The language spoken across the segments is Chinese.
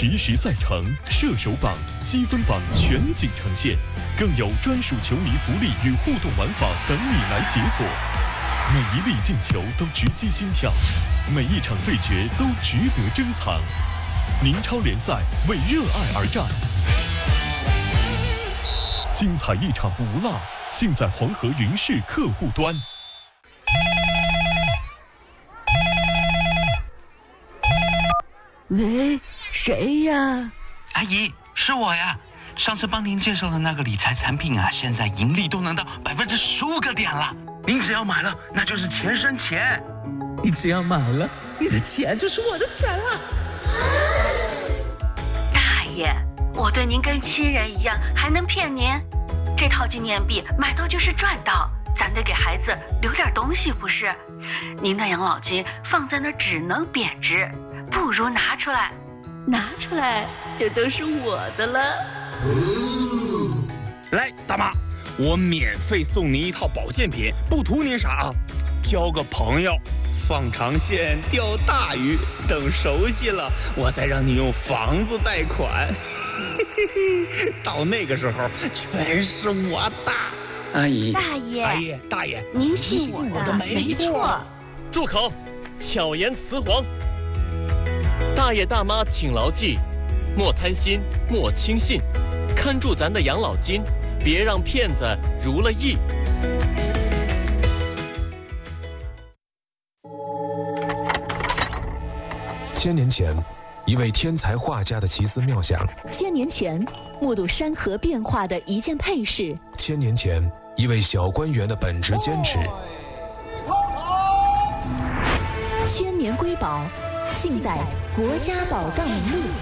实时赛程、射手榜、积分榜全景呈现，更有专属球迷福利与互动玩法等你来解锁。每一粒进球都直击心跳，每一场对决都值得珍藏。宁超联赛为热爱而战，精彩一场不落，尽在黄河云视客户端。 喂，谁呀？ 阿姨，是我呀。上次帮您介绍的那个理财产品啊，现在盈利都能到15%个点了。您只要买了，那就是钱生钱。 你只要买了，你的钱就是我的钱了。 大爷，我对您跟亲人一样，还能骗您？这套纪念币买到就是赚到，咱得给孩子留点东西，不是？您的养老金放在那儿只能贬值，不如拿出来，拿出来就都是我的了。 来，大妈，我免费送您一套保健品，不图您啥啊，交个朋友，放长线钓大鱼，等熟悉了，我再让你用房子贷款。到那个时候，全是我的。 阿姨， 大爷， 阿姨，大爷， 您信我的，没错。 住口！巧言辞黄。大爷大妈请牢记，莫贪心，莫轻信，看住咱的养老金，别让骗子如了意。 千年前，一位天才画家的奇思妙想； 千年前，目睹山河变化的一件配饰； 千年前，一位小官员的本职坚持。 千年瑰宝，尽在国家宝藏名录。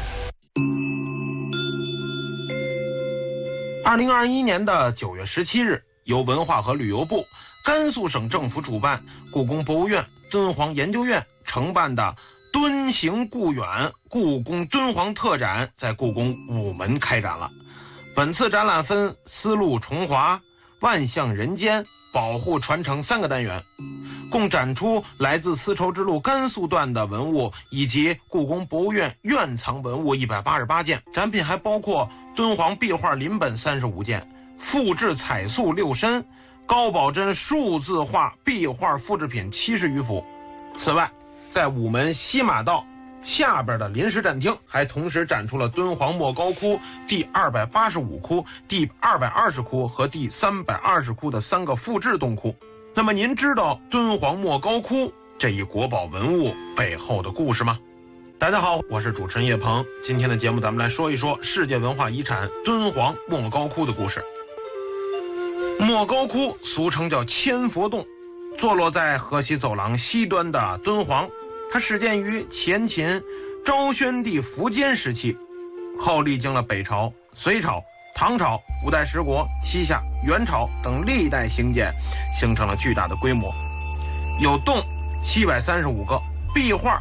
2021年的9月17日，由文化和旅游部、甘肃省政府主办，故宫博物院、敦煌研究院承办的敦行故远故宫敦煌特展在故宫午门开展了。本次展览分丝路重华、万象人间、保护传承3个单元，共展出来自丝绸之路甘肃段的文物以及故宫博物院院藏文物188件。展品还包括敦煌壁画临本35件，复制彩塑6身，高保真数字化壁画复制品70余幅。此外，在午门西马道下边的临时展厅还同时展出了敦煌莫高窟第285窟、第220窟和第320窟的3个复制洞窟。那么您知道敦煌莫高窟这一国宝文物背后的故事吗？大家好，我是主持人叶鹏，今天的节目咱们来说一说世界文化遗产敦煌莫高窟的故事。莫高窟俗称叫千佛洞，坐落在河西走廊西端的敦煌，它始建于前秦昭宣帝苻坚时期，后历经了北朝、隋朝、唐朝、五代十国、西夏、元朝等历代兴建，形成了巨大的规模。有洞735个，壁画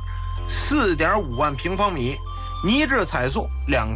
4.5万平方米，泥质彩塑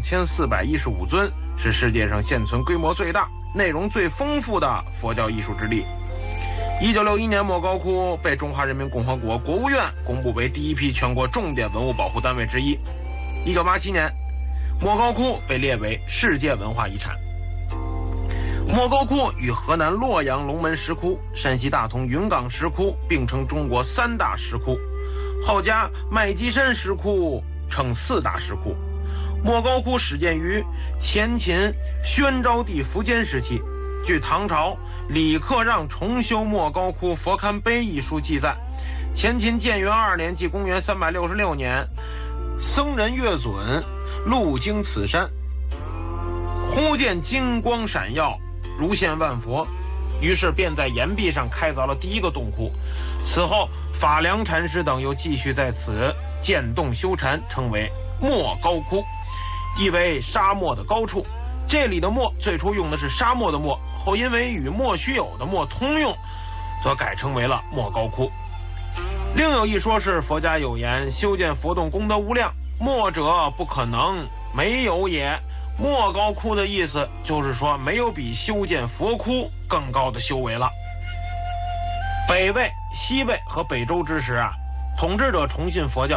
2415尊，是世界上现存规模最大、内容最丰富的佛教艺术之地。1961年，莫高窟被中华人民共和国国务院公布为第一批全国重点文物保护单位之一。1987年，莫高窟被列为世界文化遗产。莫高窟与河南洛阳龙门石窟、山西大同云冈石窟并称中国3大石窟，后加麦积山石窟称4大石窟。莫高窟始建于前秦宣昭帝苻坚时期，据唐朝李克让重修莫高窟佛龛碑一书记载，前秦建元2年，即公元366年，僧人月准路经此山，忽见金光闪耀，如现万佛，于是便在岩壁上开凿了第一个洞窟。此后法良禅师等又继续在此建洞修禅，称为莫高窟，意为沙漠的高处。这里的莫最初用的是沙漠的漠，后因为与莫须有的莫通用，则改称为了莫高窟。另有一说是佛家有言，修建佛洞功德无量，莫者不可能，没有也。莫高窟的意思就是说，没有比修建佛窟更高的修为了。北魏、西魏和北周之时啊，统治者崇信佛教，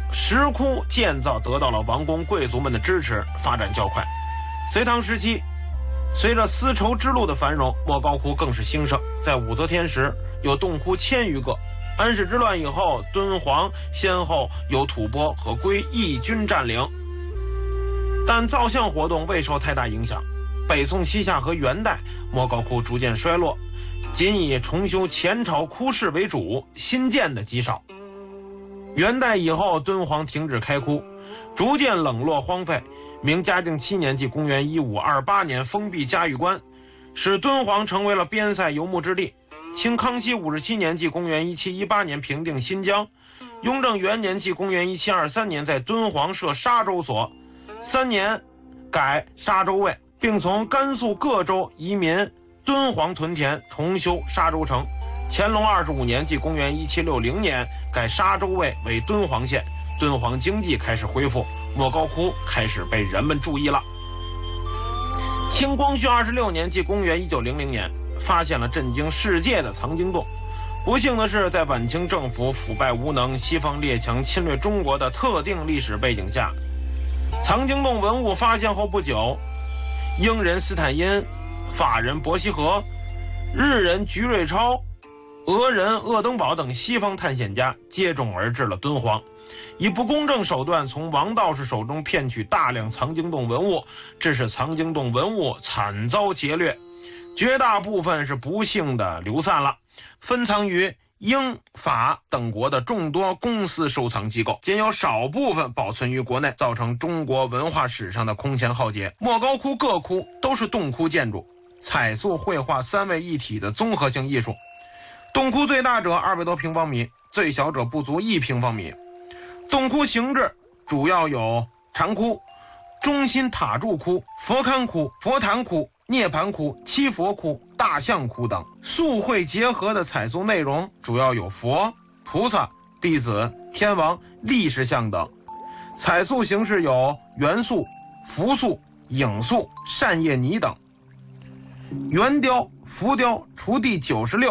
石窟建造得到了王公贵族们的支持，发展较快。隋唐时期，随着丝绸之路的繁荣，莫高窟更是兴盛。在武则天时，有洞窟1000余个。安史之乱以后，敦煌先后由吐蕃和归义军占领，但造像活动未受太大影响。北宋西夏和元代，莫高窟逐渐衰落，仅以重修前朝窟室为主，新建的极少。元代以后，敦煌停止开窟，逐渐冷落荒废。明嘉靖7年，即公元1528年，封闭嘉峪关，使敦煌成为了边塞游牧之地。清康熙57年，即公元1718年，平定新疆。雍正元年，即公元1723年，在敦煌设沙州所，3年改沙州卫，并从甘肃各州移民敦煌屯田，重修沙州城。乾隆25年，即公元1760年，改沙州卫为敦煌县，敦煌经济开始恢复，莫高窟开始被人们注意了。清光绪26年，即公元1900年，发现了震惊世界的藏经洞。不幸的是，在晚清政府腐败无能、西方列强侵略中国的特定历史背景下，藏经洞文物发现后不久，英人斯坦因、法人伯希和、日人菊瑞超、俄人鄂登堡等西方探险家接踵而至了敦煌，以不公正手段从王道士手中骗取大量藏经洞文物，致使藏经洞文物惨遭劫掠，绝大部分是不幸的流散了，分藏于英法等国的众多公司收藏机构，仅有少部分保存于国内，造成中国文化史上的空前浩劫。莫高窟各窟都是洞窟建筑，彩塑绘画3位一体的综合性艺术。洞窟最大者200多平方米，最小者不足1平方米。洞窟形制主要有禅窟、中心塔柱窟、佛龛窟、佛坛窟、涅盘窟、七佛窟、大象窟等。塑绘结合的彩塑内容主要有佛、菩萨、弟子、天王、力士像等。彩塑形式有圆塑、浮塑、影塑、扇叶泥等。圆雕、浮雕除第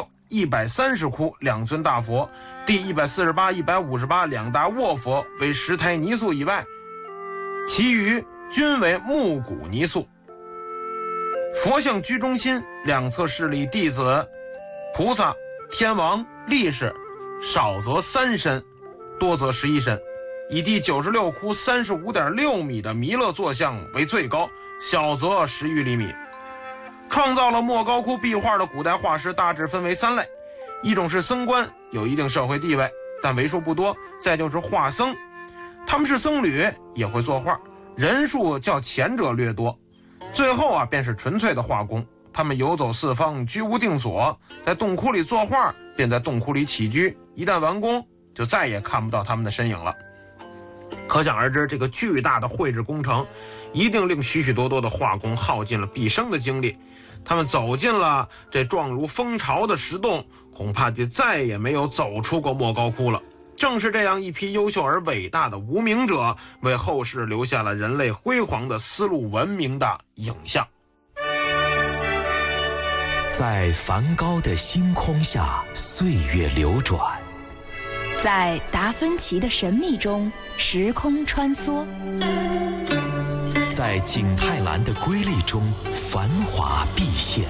96、130窟2尊大佛，第148、158两大卧佛为石胎泥塑以外，其余均为木骨泥塑。佛像居中心，两侧侍立弟子、菩萨、天王、力士，少则3身，多则11身。以第96窟 35.6 米的弥勒坐像为最高，小则10余厘米。创造了莫高窟壁画的古代画师大致分为3类，一种是僧官，有一定社会地位，但为数不多；再就是画僧，他们是僧侣，也会作画，人数较前者略多。最后便是纯粹的画工，他们游走四方，居无定所，在洞窟里作画，便在洞窟里起居，一旦完工，就再也看不到他们的身影了。可想而知，这个巨大的绘制工程一定令许许多多的画工耗尽了毕生的精力，他们走进了这状如蜂巢的石洞，恐怕就再也没有走出过莫高窟了。正是这样一批优秀而伟大的无名者，为后世留下了人类辉煌的丝路文明的影像。 在梵高的星空下，岁月流转； 在达芬奇的神秘中，时空穿梭； 在景泰蓝的瑰丽中，繁华毕现；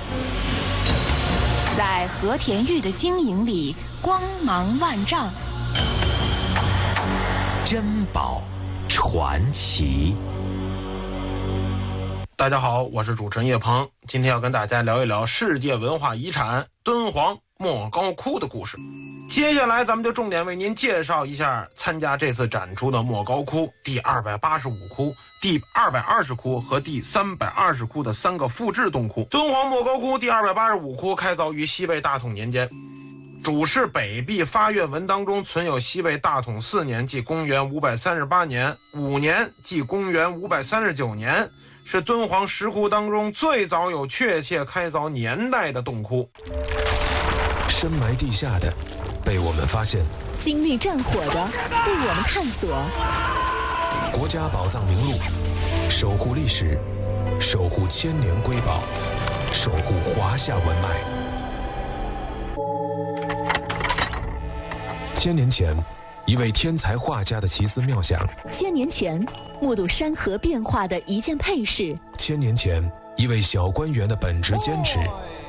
在和田玉的晶莹里，光芒万丈。 珍宝传奇。 大家好，我是主持人叶鹏，今天要跟大家聊一聊世界文化遗产敦煌莫高窟的故事。接下来咱们就重点为您介绍一下参加这次展出的莫高窟第285窟、第220窟和第320窟的3个复制洞窟。敦煌莫高窟第285窟开凿于西魏大统年间，主室北壁发愿文当中存有西魏大统4年，即公元538年5年，即公元539年，是敦煌石窟当中最早有确切开凿年代的洞窟。 深埋地下的被我们发现， 经历战火的被我们探索。 国家宝藏名录，守护历史，守护千年瑰宝，守护华夏文脉。1000年前， 一位天才画家的奇思妙想 ，1000年前目睹山河变化的一件配饰 ，1000年前一位小官员的本职坚持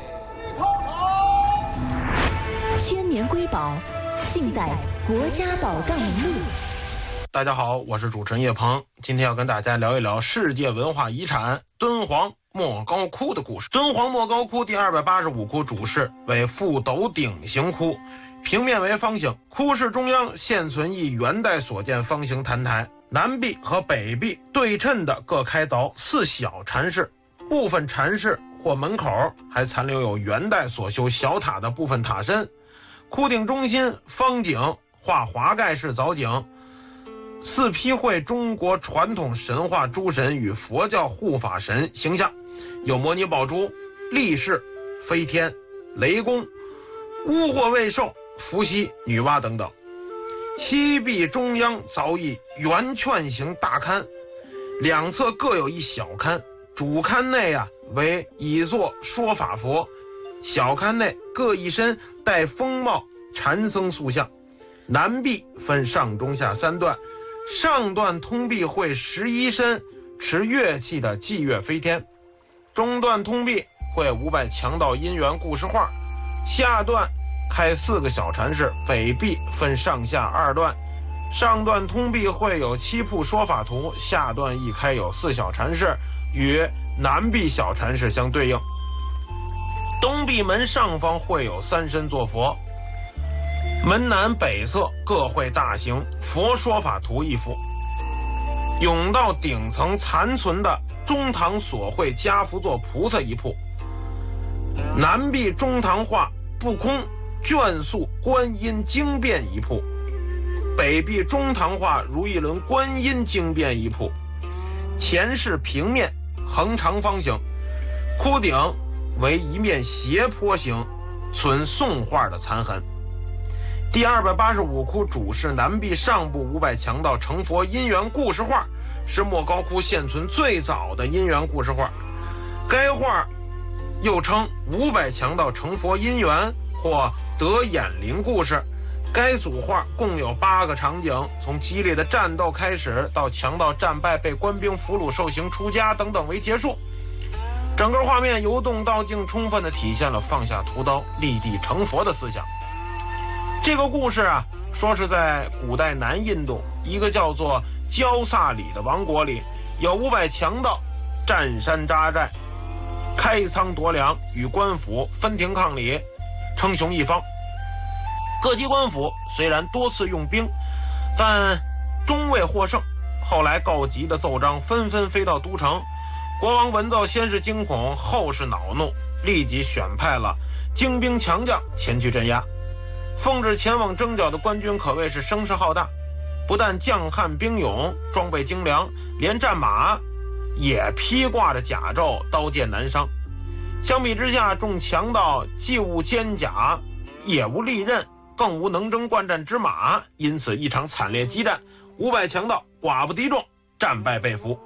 ，1000年瑰宝尽在国家宝藏名录。 大家好，我是主持人叶鹏，今天要跟大家聊一聊世界文化遗产敦煌莫高窟的故事。敦煌莫高窟第285窟主室为覆斗顶形窟，平面为方形，窟室中央现存一元代所建方形坛台，南壁和北壁对称的各开凿4小禅室，部分禅室或门口还残留有元代所修小塔的部分塔身。窟顶中心方井画华盖式藻井，4批绘中国传统神话诸神与佛教护法神形象，有摩尼宝珠、力士、飞天、雷公、巫惑未寿、伏羲、女娲等等。西壁中央凿一圆券形大龛，两侧各有一小龛，主龛内为一座说法佛，小龛内各一身戴风帽禅僧塑像。南壁分上中下3段，上段通壁绘11身持乐器的祭乐飞天，中段通壁绘500强盗姻缘故事画，下段开4个小禅室，北壁分上下2段，上段通壁绘有7瀑说法图，下段一开有4小禅室，与南壁小禅室相对应。东壁门上方绘有3身坐佛，门南北侧各绘大型佛说法图1幅，甬道顶层残存的中堂所绘家福座菩萨1瀑，南壁中堂画不空卷塑观音经变1瀑，北壁中堂画如意轮观音经变1瀑，前室平面横长方形，窟顶为一面斜坡形，存宋画的残痕。第285窟主室南壁上部500强盗成佛姻缘故事画，是莫高窟现存最早的姻缘故事画，该画又称500强盗成佛姻缘或得眼灵故事。该组画共有8个场景，从激烈的战斗开始，到强盗战败被官兵俘虏受刑出家等等为结束。整个画面由动到静，充分地体现了放下屠刀立地成佛的思想。这个故事说是在古代南印度一个叫做焦萨里的王国里，有500强盗占山扎寨，开仓夺粮，与官府分庭抗礼，称雄一方。各级官府虽然多次用兵，但终未获胜。后来告急的奏章纷纷飞到都城，国王闻奏先是惊恐，后是恼怒，立即选派了精兵强将前去镇压。奉旨前往征剿的官军可谓是声势浩大，不但将汉兵勇，装备精良，连战马也披挂着甲胄，刀剑难伤。相比之下，众强盗既无坚甲，也无利刃，更无能征惯战之马，因此一场惨烈激战，500强盗寡不敌众，战败被俘。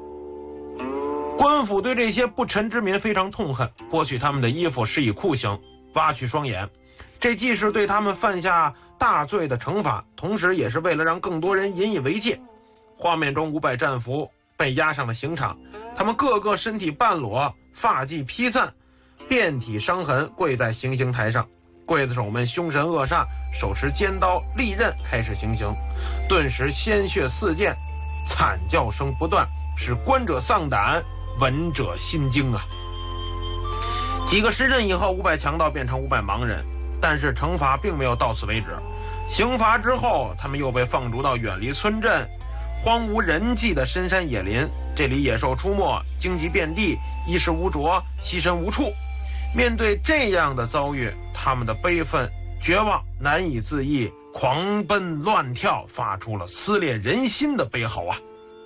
官府对这些不臣之民非常痛恨，剥去他们的衣服，施以酷刑，挖去双眼。这既是对他们犯下大罪的惩罚，同时也是为了让更多人引以为戒。画面中500战俘被押上了刑场，他们个个身体半裸，发髻披散，遍体伤痕，跪在行刑台上。刽子手们凶神恶煞，手持尖刀利刃开始行刑，顿时鲜血四溅，惨叫声不断，使观者丧胆，闻者心惊啊！几个时辰以后，500强盗变成500盲人，但是惩罚并没有到此为止。刑罚之后，他们又被放逐到远离村镇、荒无人迹的深山野林，这里野兽出没，荆棘遍地，衣食无着，栖身无处。面对这样的遭遇，他们的悲愤、绝望难以自抑，狂奔乱跳，发出了撕裂人心的悲嚎啊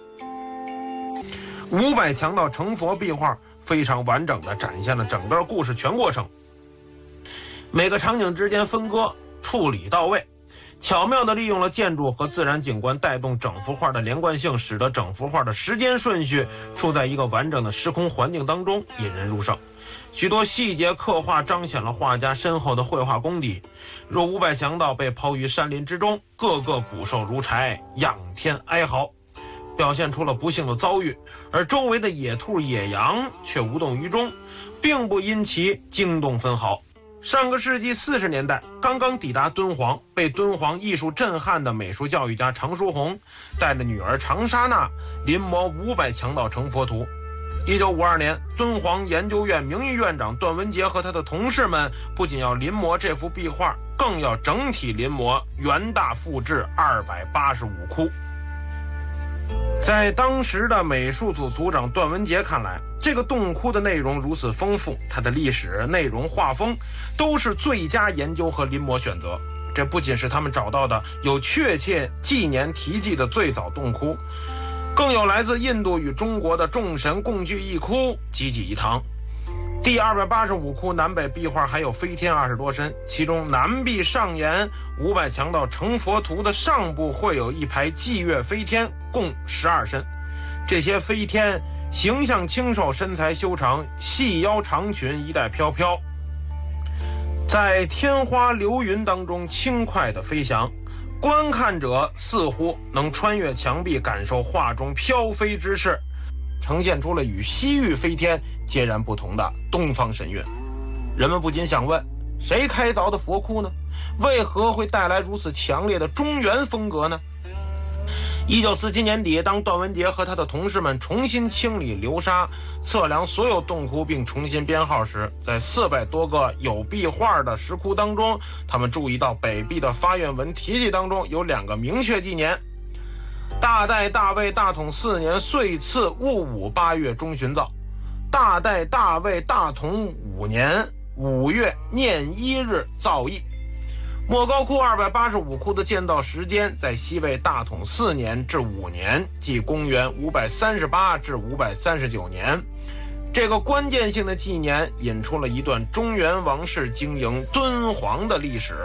！500强盗成佛壁画非常完整地展现了整个故事全过程，每个场景之间分割处理到位， 巧妙地利用了建筑和自然景观带动整幅画的连贯性，使得整幅画的时间顺序处在一个完整的时空环境当中，引人入胜。许多细节刻画彰显了画家深厚的绘画功底，若五百强盗被抛于山林之中，个个骨瘦如柴，仰天哀嚎，表现出了不幸的遭遇，而周围的野兔野羊却无动于衷，并不因其惊动分毫。上个世纪40年代刚刚抵达敦煌，被敦煌艺术震撼的美术教育家常书鸿带着女儿常沙娜临摹500强盗成佛图。1952年，敦煌研究院名誉院长段文杰和他的同事们不仅要临摹这幅壁画，更要整体临摹元大复制285窟。在当时的美术组组长段文杰看来，这个洞窟的内容如此丰富，它的历史、内容、画风都是最佳研究和临摹选择。这不仅是他们找到的有确切纪年题记的最早洞窟，更有来自印度与中国的众神共聚一窟，济济一堂。第285窟南北壁画还有飞天20多身，其中南壁上沿500强盗成佛图的上部会有一排霁月飞天，共12身。这些飞天形象清瘦，身材修长，细腰长裙，衣带飘飘，在天花流云当中轻快地飞翔，观看者似乎能穿越墙壁，感受画中飘飞之势，呈现出了与西域飞天截然不同的东方神韵。人们不禁想问，谁开凿的佛窟呢？为何会带来如此强烈的中原风格呢？1947年底，当段文杰和他的同事们重新清理流沙，测量所有洞窟并重新编号时，在400多个有壁画的石窟当中，他们注意到北壁的发愿文题记当中有2个明确纪年：大代大卫大统4年岁次戊午8月中旬造，大代大卫大统5年5月念1日造诣。莫高窟285窟的建造时间在西魏大统4年至5年，即公元538至539年。这个关键性的纪年引出了一段中原王室经营敦煌的历史。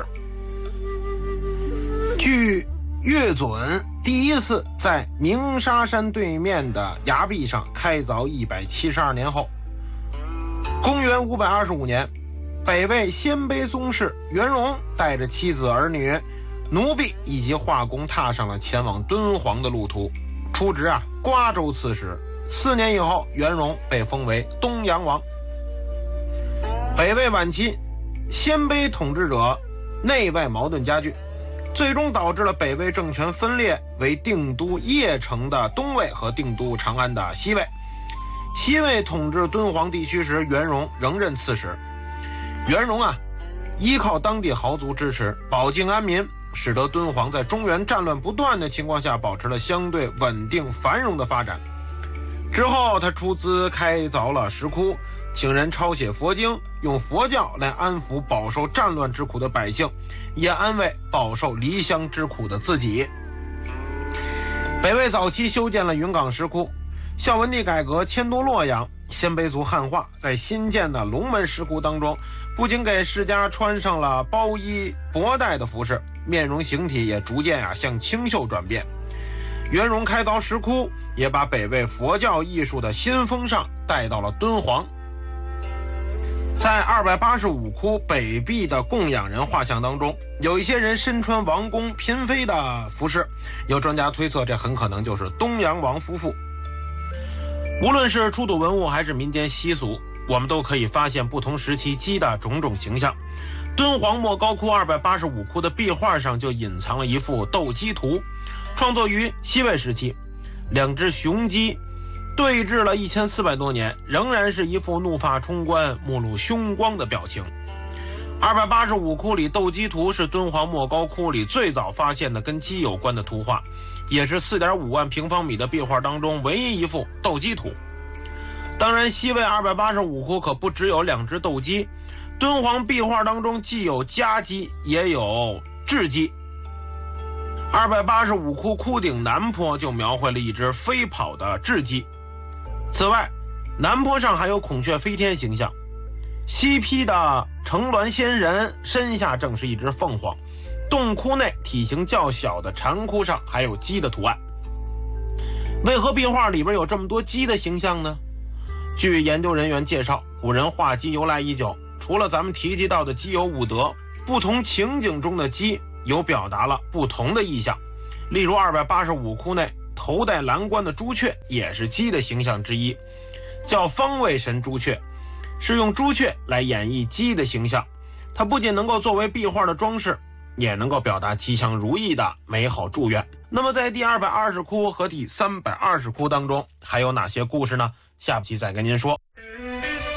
据岳准第一次在鸣沙山对面的崖壁上开凿172年后，公元525年，北魏鲜卑宗室元荣带着妻子儿女、奴婢以及画工踏上了前往敦煌的路途。出职瓜州刺史。4年以后，元荣被封为东阳王。北魏晚期，鲜卑统治者内外矛盾加剧，最终导致了北魏政权分裂为定都邺城的东魏和定都长安的西魏。西魏统治敦煌地区时，元荣仍任刺史。元荣依靠当地豪族支持，保境安民，使得敦煌在中原战乱不断的情况下保持了相对稳定繁荣的发展。之后他出资开凿了石窟，请人抄写佛经，用佛教来安抚饱受战乱之苦的百姓，也安慰饱受离乡之苦的自己。北魏早期修建了云冈石窟，孝文帝改革迁都洛阳，鲜卑族汉化，在新建的龙门石窟当中，不仅给世家穿上了包衣博带的服饰，面容形体也逐渐向清秀转变。元荣开凿石窟，也把北魏佛教艺术的新风尚带到了敦煌。在285窟北壁的供养人画像当中，有一些人身穿王公嫔妃的服饰，有专家推测这很可能就是东阳王夫妇。无论是出土文物还是民间习俗，我们都可以发现不同时期鸡的种种形象。敦煌莫高窟285窟的壁画上就隐藏了一幅斗鸡图，创作于西魏时期，2只雄鸡对峙了1400多年，仍然是一副怒发冲冠、目露凶光的表情。285窟里斗鸡图是敦煌莫高窟里最早发现的跟鸡有关的图画，也是4.5万平方米的壁画当中唯一一幅斗鸡图。当然，西魏285窟可不只有2只斗鸡，敦煌壁画当中既有家鸡也有雉鸡。285窟窟顶南坡就描绘了一只飞跑的雉鸡。此外，南坡上还有孔雀飞天形象，西批的乘鸾仙人身下正是一只凤凰， 洞窟内体型较小的禅窟上还有鸡的图案。为何壁画里边有这么多鸡的形象呢？据研究人员介绍，古人画鸡由来已久，除了咱们提及到的鸡有五德，不同情景中的鸡有表达了不同的意象。例如285窟内头戴蓝冠的朱雀也是鸡的形象之一，叫方位神朱雀，是用朱雀来演绎鸡的形象。它不仅能够作为壁画的装饰，也能够表达吉祥如意的美好祝愿。那么在第220窟和第320窟当中还有哪些故事呢？下期再跟您说。